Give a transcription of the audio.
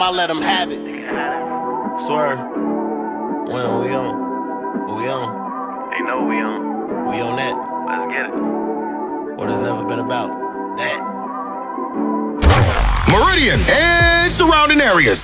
I let them have it. Swear. When we on? What we on? They know we on. We on that. Let's get it. What it's never been about. That. Meridian and surrounding areas.